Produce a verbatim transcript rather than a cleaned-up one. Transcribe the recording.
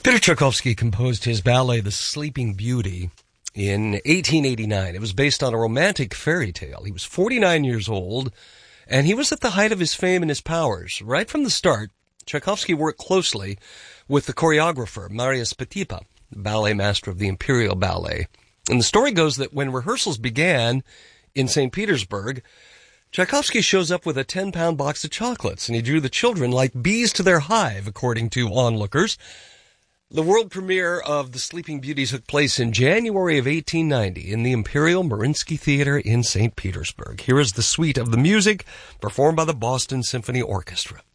Peter Tchaikovsky composed his ballet The Sleeping Beauty in eighteen eighty-nine. It was based on a romantic fairy tale. He was forty-nine years old, and he was at the height of his fame and his powers. Right from the start, Tchaikovsky worked closely with the choreographer, Marius Petipa, ballet master of the Imperial Ballet. And the story goes that when rehearsals began in Saint Petersburg, Tchaikovsky shows up with a ten-pound box of chocolates, and he drew the children like bees to their hive, according to onlookers. The world premiere of The Sleeping Beauty took place in January of eighteen ninety in the Imperial Mariinsky Theater in Saint Petersburg. Here is the suite of the music performed by the Boston Symphony Orchestra.